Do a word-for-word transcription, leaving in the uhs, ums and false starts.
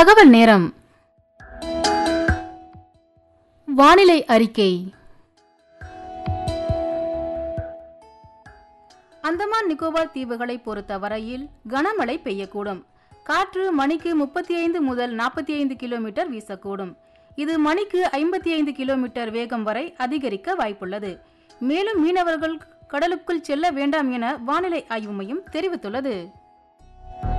தகவல் நேரம். வானிலை அறிக்கை. அந்தமான் நிக்கோபார் தீவுகளை பொறுத்த வரையில் கனமழை பெய்யக்கூடும். காற்று மணிக்கு முப்பத்தி ஐந்து முதல் நாற்பத்தி ஐந்து கிலோமீட்டர் வீசக்கூடும். இது மணிக்கு ஐம்பத்தி ஐந்து கிலோமீட்டர் வேகம் வரை அதிகரிக்க வாய்ப்புள்ளது. மேலும் மீனவர்கள் கடலுக்குள் செல்ல வேண்டாம் என வானிலை ஆய்வு மையம் தெரிவித்துள்ளது.